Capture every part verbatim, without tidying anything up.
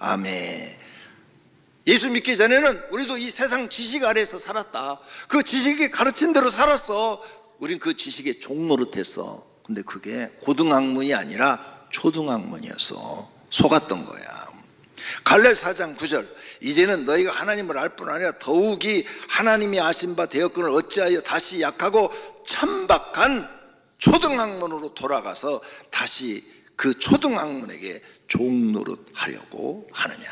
아멘. 예수 믿기 전에는 우리도 이 세상 지식 아래에서 살았다. 그 지식이 가르친 대로 살았어. 우린 그 지식의 종노릇했어. 근데 그게 고등학문이 아니라 초등학문이었어. 속았던 거야. 갈라디아 사 장 구 절, 이제는 너희가 하나님을 알 뿐 아니라 더욱이 하나님이 아신 바 되었거늘 어찌하여 다시 약하고 천박한 초등학문으로 돌아가서 다시 그 초등학문에게 종노릇하려고 하느냐.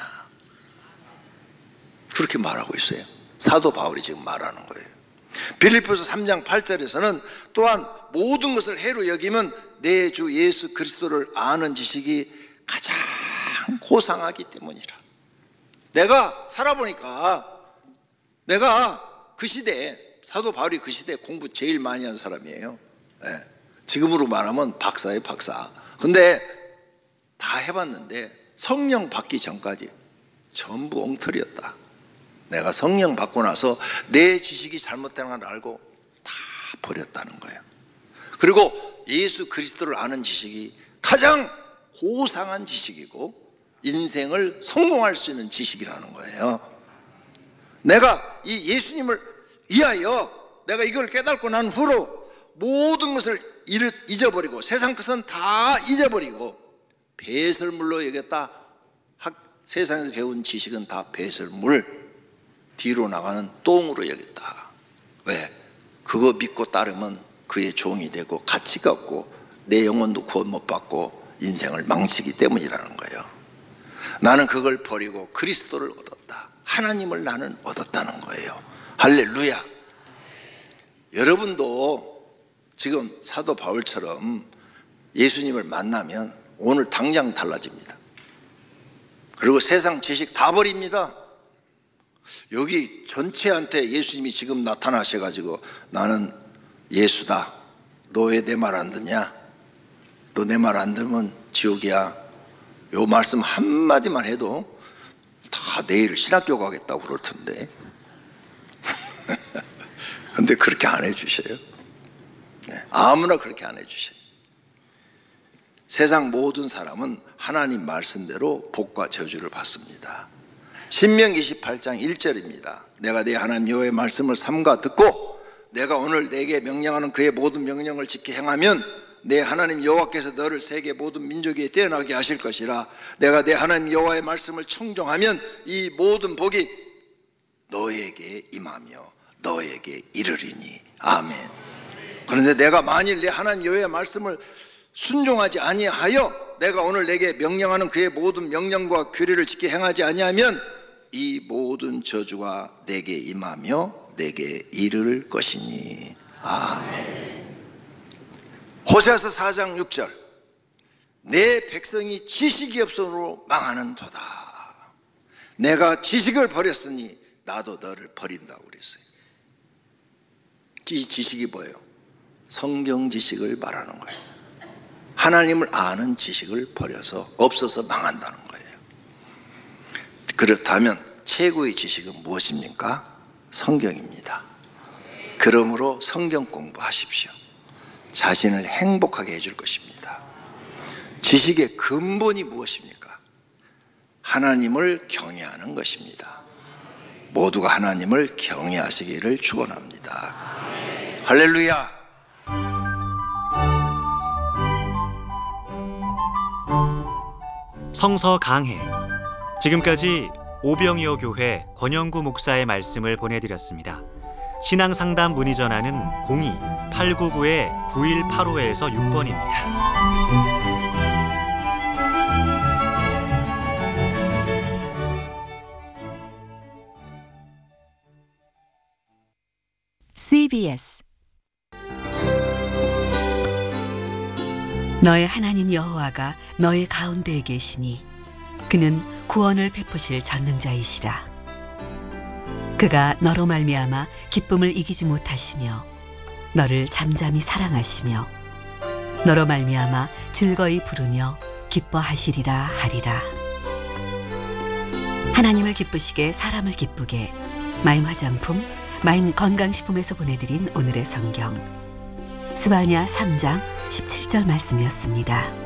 그렇게 말하고 있어요. 사도 바울이 지금 말하는 거예요. 빌립보서 삼 장 팔 절에서는 또한 모든 것을 해로 여기면 내 주 예수 그리스도를 아는 지식이 가장 고상하기 때문이라. 내가 살아보니까 내가 그 시대에, 사도 바울이 그 시대에 공부 제일 많이 한 사람이에요. 네. 지금으로 말하면 박사예요, 박사. 근데 다 해봤는데 성령 받기 전까지 전부 엉터리였다. 내가 성령 받고 나서 내 지식이 잘못된 걸 알고 다 버렸다는 거예요. 그리고 예수 그리스도를 아는 지식이 가장 고상한 지식이고 인생을 성공할 수 있는 지식이라는 거예요. 내가 이 예수님을 위하여 내가 이걸 깨닫고 난 후로 모든 것을 잊어버리고 세상 것은 다 잊어버리고 배설물로 여겼다. 세상에서 배운 지식은 다 배설물, 뒤로 나가는 똥으로 여겼다. 왜? 그거 믿고 따르면 그의 종이 되고 가치가 없고 내 영혼도 구원 못 받고 인생을 망치기 때문이라는 거예요. 나는 그걸 버리고 그리스도를 얻었다. 하나님을 나는 얻었다는 거예요. 할렐루야. 여러분도 지금 사도 바울처럼 예수님을 만나면 오늘 당장 달라집니다. 그리고 세상 지식 다 버립니다. 여기 전체한테 예수님이 지금 나타나셔가지고 나는 예수다. 너 왜 내 말 안 듣냐? 너 내 말 안 들으면 지옥이야. 요 말씀 한마디만 해도 다 내일 신학교 가겠다고 그럴 텐데. 근데 그렇게 안 해주셔요. 네, 아무나 그렇게 안 해주셔요. 세상 모든 사람은 하나님 말씀대로 복과 저주를 받습니다. 신명기 이십팔 장 일 절입니다. 내가 내 하나님 여호와의 말씀을 삼가 듣고 내가 오늘 내게 명령하는 그의 모든 명령을 지켜 행하면 내 하나님 여호와께서 너를 세계 모든 민족에 뛰어나게 하실 것이라. 내가 내 하나님 여호와의 말씀을 청종하면 이 모든 복이 너에게 임하며 너에게 이르리니. 아멘. 그런데 내가 만일 내 하나님 여호와의 말씀을 순종하지 아니하여 내가 오늘 내게 명령하는 그의 모든 명령과 규례를 지켜 행하지 아니하면 이 모든 저주가 내게 임하며 내게 이를 것이니. 아멘. 호세아서 사 장 육 절, 내 백성이 지식이 없으므로 망하는 도다. 내가 지식을 버렸으니 나도 너를 버린다고 그랬어요. 이 지식이 뭐예요? 성경 지식을 말하는 거예요. 하나님을 아는 지식을 버려서 없어서 망한다는 거예요. 그렇다면 최고의 지식은 무엇입니까? 성경입니다. 그러므로 성경 공부하십시오. 자신을 행복하게 해줄 것입니다. 지식의 근본이 무엇입니까? 하나님을 경외하는 것입니다. 모두가 하나님을 경외하시기를 축원합니다. 할렐루야. 성서 강해. 지금까지 오병이어 교회 권영구 목사의 말씀을 보내드렸습니다. 신앙상담 문의 전화는 공이 팔구구 구일팔오에서 육 번입니다. 씨비에스 너의 하나님 여호와가 너의 가운데에 계시니 그는 구원을 베푸실 전능자이시라. 그가 너로 말미암아 기쁨을 이기지 못하시며 너를 잠잠히 사랑하시며 너로 말미암아 즐거이 부르며 기뻐하시리라 하리라. 하나님을 기쁘시게 사람을 기쁘게 마임 화장품 마임 건강식품에서 보내드린 오늘의 성경 스바냐 삼 장 십칠 절 말씀이었습니다.